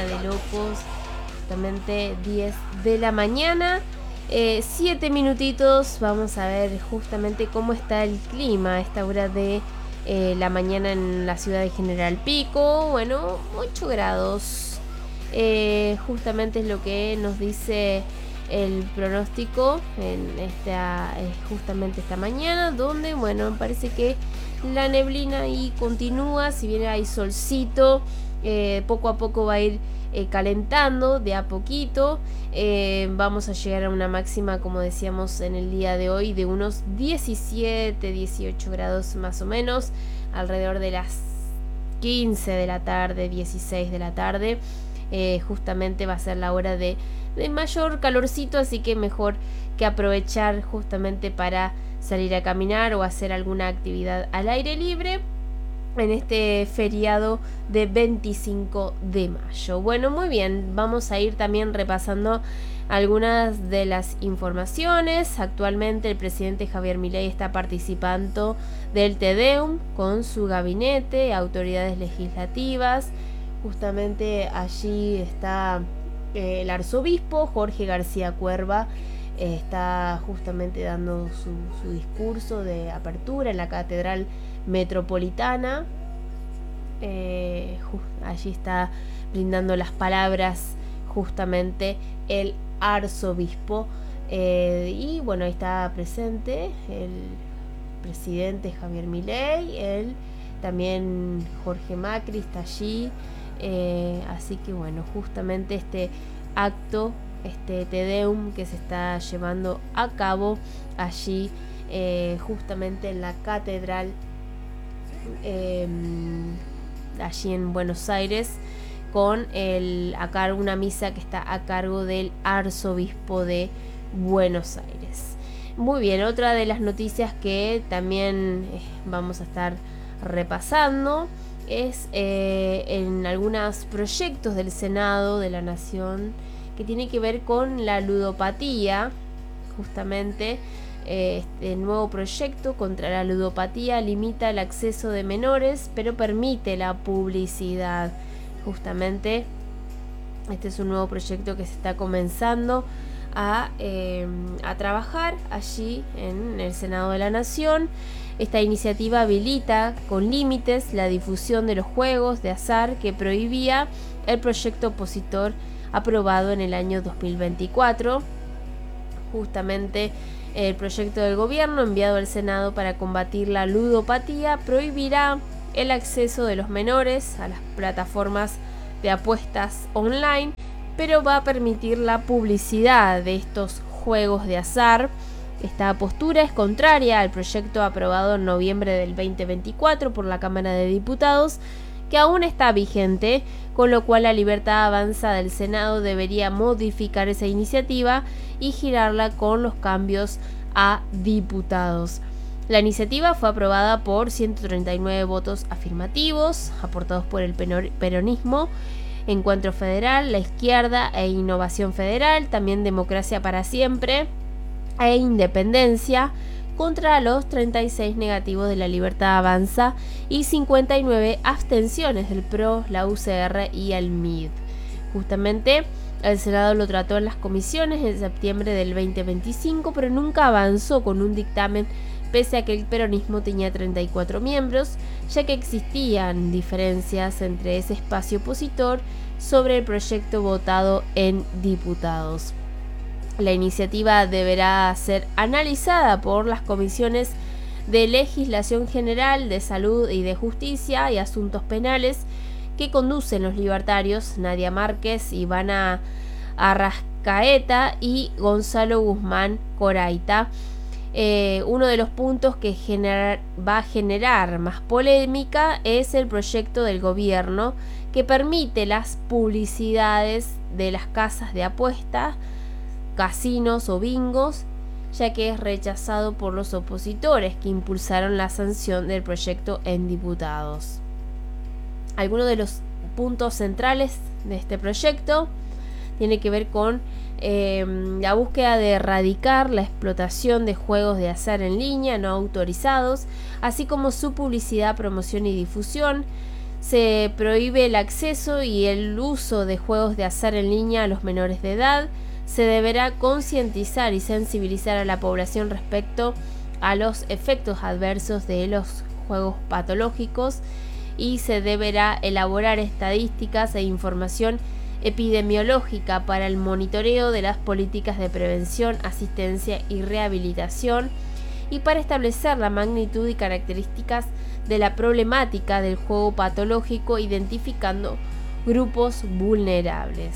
de locos. Justamente 10 de la mañana. 7 minutitos. Vamos a ver justamente cómo está el clima a esta hora de la mañana en la ciudad de General Pico. Bueno, 8 grados. Justamente es lo que nos dice el pronóstico en justamente esta mañana, donde bueno, parece que la neblina ahí continúa, si bien hay solcito, poco a poco va a ir calentando de a poquito. Vamos a llegar a una máxima, como decíamos en el día de hoy, de unos 17, 18 grados más o menos, alrededor de las 15 de la tarde, 16 de la tarde. Justamente va a ser la hora de mayor calorcito, así que mejor que aprovechar justamente para salir a caminar o hacer alguna actividad al aire libre en este feriado de 25 de mayo. Bueno, muy bien, vamos a ir también repasando algunas de las informaciones. Actualmente el presidente Javier Milei está participando del Te Deum con su gabinete, autoridades legislativas. Justamente allí está el arzobispo Jorge García Cuerva, está justamente dando su discurso de apertura en la Catedral Metropolitana. Allí está brindando las palabras justamente el arzobispo, y bueno, ahí está presente el presidente Javier Milei, también Jorge Macri está allí. Así que bueno, justamente este acto, este Te Deum que se está llevando a cabo allí, justamente en la catedral, allí en Buenos Aires, con una misa que está a cargo del arzobispo de Buenos Aires. Muy bien, otra de las noticias que también vamos a estar repasando es en algunos proyectos del Senado de la Nación que tiene que ver con la ludopatía. Justamente este nuevo proyecto contra la ludopatía limita el acceso de menores, pero permite la publicidad. Justamente este es un nuevo proyecto que se está comenzando a trabajar allí en el Senado de la Nación. Esta iniciativa habilita con límites la difusión de los juegos de azar que prohibía el proyecto opositor aprobado en el año 2024. Justamente el proyecto del gobierno enviado al Senado para combatir la ludopatía prohibirá el acceso de los menores a las plataformas de apuestas online, pero va a permitir la publicidad de estos juegos de azar. Esta postura es contraria al proyecto aprobado en noviembre del 2024 por la Cámara de Diputados, que aún está vigente, con lo cual la Libertad Avanza del Senado debería modificar esa iniciativa y girarla con los cambios a diputados. La iniciativa fue aprobada por 139 votos afirmativos, aportados por el peronismo, Encuentro Federal, la Izquierda e Innovación Federal, también Democracia para Siempre e Independencia, contra los 36 negativos de la Libertad Avanza y 59 abstenciones del PRO, la UCR y el MID. Justamente el Senado lo trató en las comisiones en septiembre del 2025, pero nunca avanzó con un dictamen, pese a que el peronismo tenía 34 miembros, ya que existían diferencias entre ese espacio opositor sobre el proyecto votado en diputados. La iniciativa deberá ser analizada por las comisiones de Legislación General, de Salud y de Justicia y Asuntos Penales que conducen los libertarios Nadia Márquez, Ivana Arrascaeta y Gonzalo Guzmán Coraita. Uno de los puntos que va a generar más polémica es el proyecto del gobierno que permite las publicidades de las casas de apuestas, casinos o bingos, ya que es rechazado por los opositores que impulsaron la sanción del proyecto en diputados. Algunos de los puntos centrales de este proyecto tiene que ver con la búsqueda de erradicar la explotación de juegos de azar en línea no autorizados, así como su publicidad, promoción y difusión. Se prohíbe el acceso y el uso de juegos de azar en línea a los menores de edad. Se deberá concientizar y sensibilizar a la población respecto a los efectos adversos de los juegos patológicos y se deberá elaborar estadísticas e información epidemiológica para el monitoreo de las políticas de prevención, asistencia y rehabilitación y para establecer la magnitud y características de la problemática del juego patológico, identificando grupos vulnerables.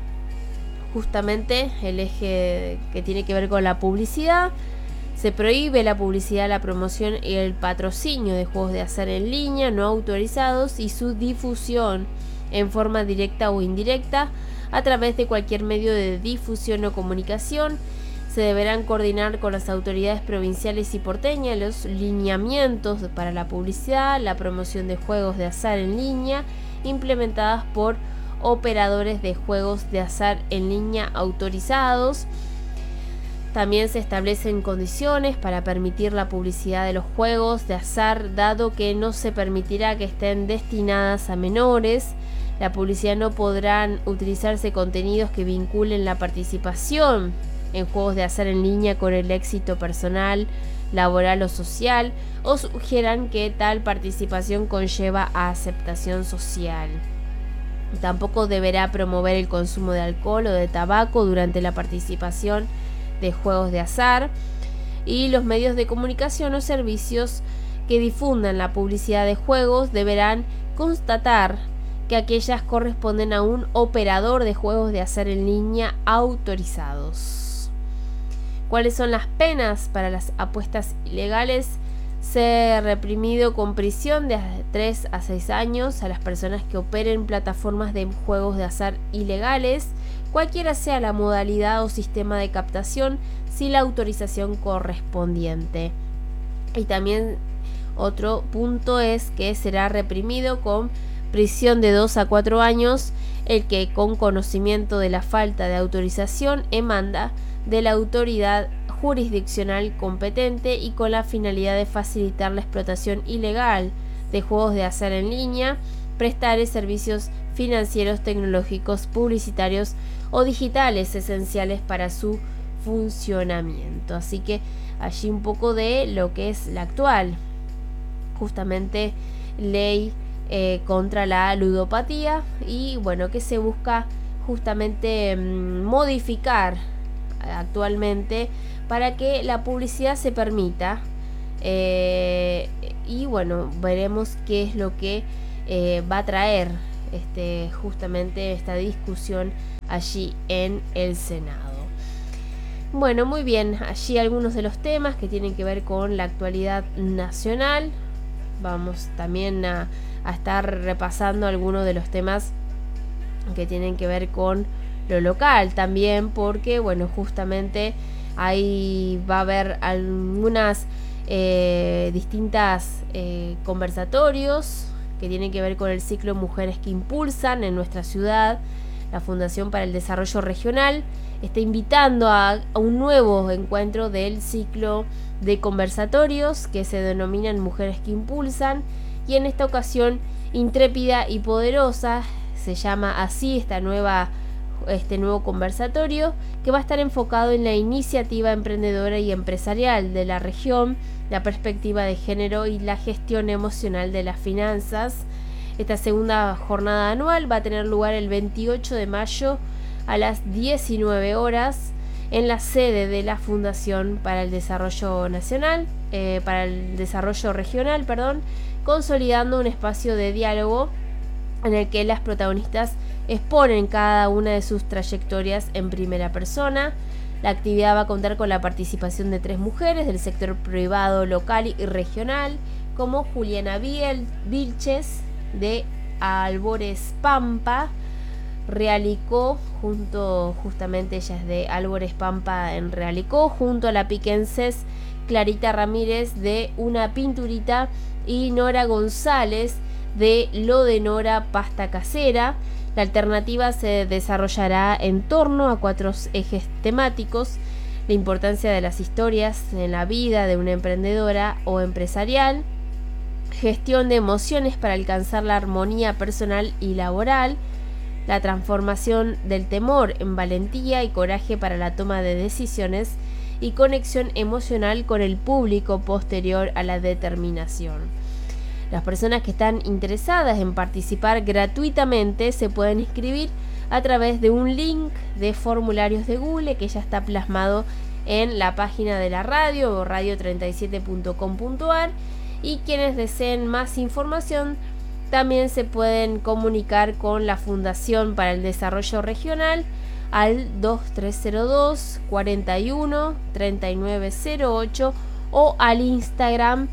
Justamente el eje que tiene que ver con la publicidad. Se prohíbe la publicidad, la promoción y el patrocinio de juegos de azar en línea no autorizados y su difusión en forma directa o indirecta a través de cualquier medio de difusión o comunicación. Se deberán coordinar con las autoridades provinciales y porteñas los lineamientos para la publicidad, la promoción de juegos de azar en línea implementadas por operadores de juegos de azar en línea autorizados. También se establecen condiciones para permitir la publicidad de los juegos de azar, dado que no se permitirá que estén destinadas a menores. La publicidad no podrán utilizarse contenidos que vinculen la participación en juegos de azar en línea con el éxito personal, laboral o social, o sugieran que tal participación conlleva a aceptación social. Tampoco deberá promover el consumo de alcohol o de tabaco durante la participación de juegos de azar, y los medios de comunicación o servicios que difundan la publicidad de juegos deberán constatar que aquellas corresponden a un operador de juegos de azar en línea autorizados. ¿Cuáles son las penas para las apuestas ilegales? Ser reprimido con prisión de 3 a 6 años a las personas que operen plataformas de juegos de azar ilegales, cualquiera sea la modalidad o sistema de captación, sin la autorización correspondiente. Y también otro punto es que será reprimido con prisión de 2 a 4 años el que, con conocimiento de la falta de autorización, emanda de la autoridad jurisdiccional competente y con la finalidad de facilitar la explotación ilegal de juegos de azar en línea, prestare servicios financieros, tecnológicos, publicitarios o digitales esenciales para su funcionamiento. Así que allí un poco de lo que es la actual, justamente, ley contra la ludopatía, y bueno, que se busca justamente modificar actualmente para que la publicidad se permita, y bueno, veremos qué es lo que va a traer justamente esta discusión allí en el Senado. Bueno, muy bien, allí algunos de los temas que tienen que ver con la actualidad nacional. Vamos también a estar repasando algunos de los temas que tienen que ver con lo local también, porque bueno, justamente ahí va a haber algunas distintas conversatorios que tienen que ver con el ciclo Mujeres que Impulsan en nuestra ciudad. La Fundación para el Desarrollo Regional está invitando a un nuevo encuentro del ciclo de conversatorios que se denominan Mujeres que Impulsan, y en esta ocasión Intrépida y Poderosa se llama así este nuevo conversatorio, que va a estar enfocado en la iniciativa emprendedora y empresarial de la región, la perspectiva de género y la gestión emocional de las finanzas. Esta segunda jornada anual va a tener lugar el 28 de mayo a las 19 horas en la sede de la Fundación para el Desarrollo Regional, consolidando un espacio de diálogo en el que las protagonistas exponen cada una de sus trayectorias en primera persona. La actividad va a contar con la participación de 3 mujeres del sector privado local y regional, como Juliana Vilches de Albores Pampa, Realicó, justamente ella es de Albores Pampa en Realicó, junto a la piquenses Clarita Ramírez de Una Pinturita y Nora González de Lo de Nora Pasta Casera. La alternativa se desarrollará en torno a 4 ejes temáticos: la importancia de las historias en la vida de una emprendedora o empresarial, gestión de emociones para alcanzar la armonía personal y laboral, la transformación del temor en valentía y coraje para la toma de decisiones y conexión emocional con el público posterior a la determinación. Las personas que están interesadas en participar gratuitamente se pueden inscribir a través de un link de formularios de Google que ya está plasmado en la página de la radio, radio37.com.ar, y quienes deseen más información también se pueden comunicar con la Fundación para el Desarrollo Regional al 2302 41 3908 o al Instagram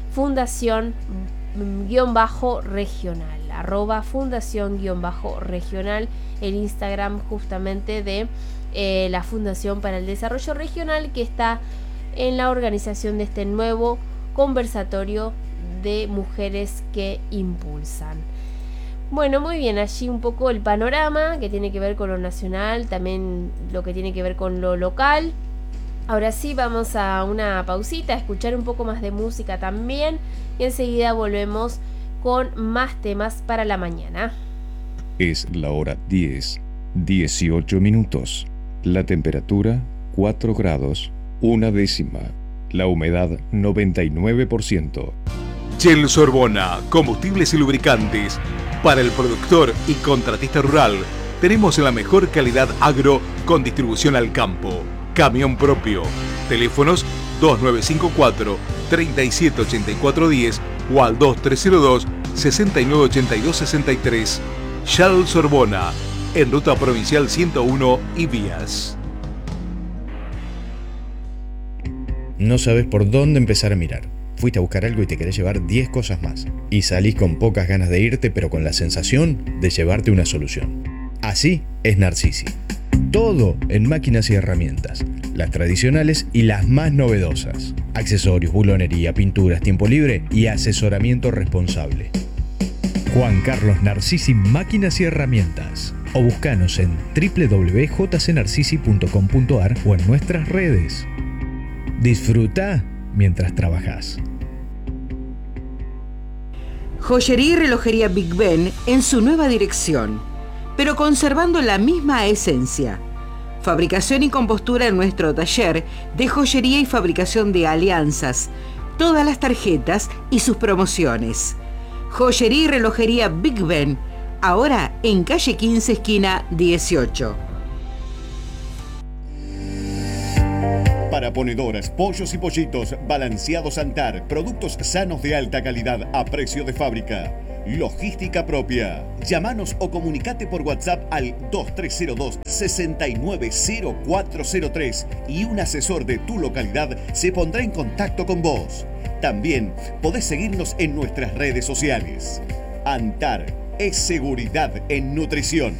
fundación-regional, @fundación-regional, el Instagram justamente de la Fundación para el Desarrollo Regional, que está en la organización de este nuevo conversatorio de mujeres que impulsan. Bueno, muy bien, allí un poco el panorama que tiene que ver con lo nacional, también lo que tiene que ver con lo local. Ahora sí, vamos a una pausita, a escuchar un poco más de música también, y enseguida volvemos con más temas para la mañana. Es la hora 10, 18 minutos. La temperatura 4 grados, 1/10. La humedad 99%. Shell Sorbona, combustibles y lubricantes. Para el productor y contratista rural, tenemos la mejor calidad agro con distribución al campo. Camión propio. Teléfonos 2954-378410 o al 2302-698263. Shell Sorbona, en Ruta Provincial 101 y Vías. No sabes por dónde empezar a mirar. Fuiste a buscar algo y te querés llevar 10 cosas más. Y salís con pocas ganas de irte, pero con la sensación de llevarte una solución. Así es Narcisi. Todo en máquinas y herramientas. Las tradicionales y las más novedosas. Accesorios, bulonería, pinturas, tiempo libre y asesoramiento responsable. Juan Carlos Narcisi Máquinas y Herramientas. O buscanos en www.jcnarcisi.com.ar o en nuestras redes. Disfruta mientras trabajas. Joyería y relojería Big Ben en su nueva dirección, pero conservando la misma esencia. Fabricación y compostura en nuestro taller de joyería y fabricación de alianzas, todas las tarjetas y sus promociones. Joyería y relojería Big Ben, ahora en calle 15, esquina 18. Para ponedoras, pollos y pollitos, balanceados Antar, productos sanos de alta calidad a precio de fábrica. Logística propia. Llámanos o comunicate por WhatsApp al 2302-690403 y un asesor de tu localidad se pondrá en contacto con vos. También podés seguirnos en nuestras redes sociales. Antar es seguridad en nutrición.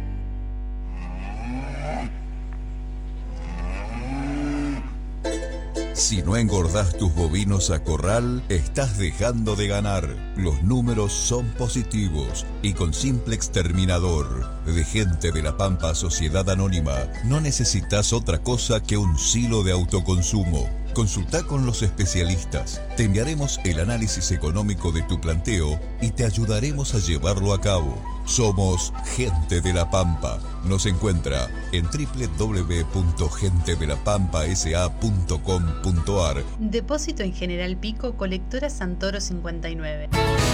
Si no engordás tus bovinos a corral, estás dejando de ganar. Los números son positivos y con simple exterminador de Gente de la Pampa Sociedad Anónima no necesitas otra cosa que un silo de autoconsumo. Consulta con los especialistas. Te enviaremos el análisis económico de tu planteo y te ayudaremos a llevarlo a cabo. Somos Gente de la Pampa. Nos encuentra en www.gentedelapampasa.com.ar. Depósito en General Pico, colectora Santoro 59.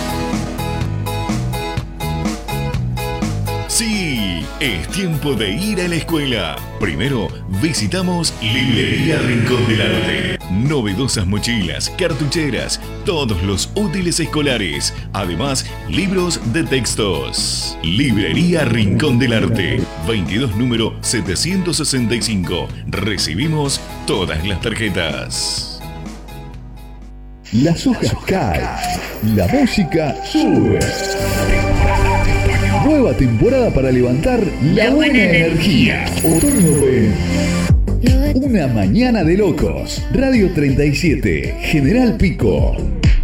Sí, es tiempo de ir a la escuela. Primero, visitamos Librería Rincón del Arte. Novedosas mochilas, cartucheras, todos los útiles escolares. Además, libros de textos. Librería Rincón del Arte. 22 número 765. Recibimos todas las tarjetas. Las hojas caen, la música sube. Nueva temporada para levantar la buena energía. Otoño ven. Una mañana de locos. Radio 37, General Pico.